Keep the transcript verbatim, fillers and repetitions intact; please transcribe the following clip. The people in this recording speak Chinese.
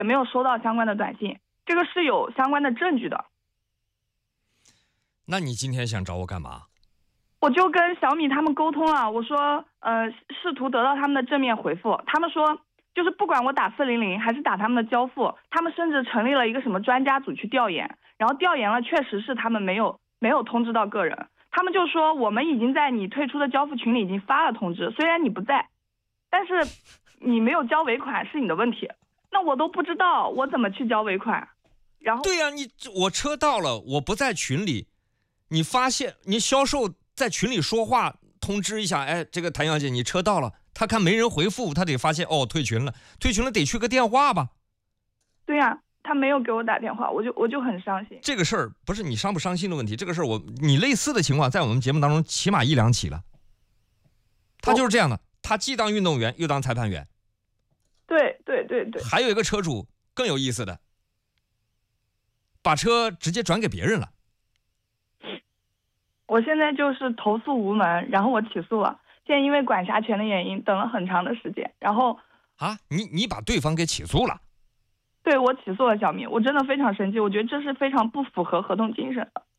也没有收到相关的短信，这个是有相关的证据的。 那你今天想找我干嘛？ 我就跟小米他们沟通了，我说呃试图得到他们的正面回复，他们说就是不管我打四零零还是打他们的交付，他们甚至成立了一个什么专家组去调研，然后调研了确实是他们没有没有通知到个人，他们就说我们已经在你退出的交付群里已经发了通知，虽然你不在，但是你没有交尾款是你的问题。那我都不知道我怎么去交尾款。然后对呀、啊，你我车到了，我不在群里，你发现你销售在群里说话通知一下，哎，这个谭小姐你车到了，他看没人回复，他得发现哦退群了，退群了得去个电话吧。 对呀、啊，他没有给我打电话，我就我就很伤心。 这个事儿不是你伤不伤心的问题，这个事儿我你类似的情况在我们节目当中起码一两起了。他就是这样的，他既当运动员又当裁判员。 对对对对。 还有一个车主更有意思的，把车直接转给别人了。 我现在就是投诉无门，然后我起诉了，现在因为管辖权的原因等了很长的时间，然后啊，你你把对方给起诉了？ 对，我起诉了小米，我真的非常生气，我觉得这是非常不符合合同精神的。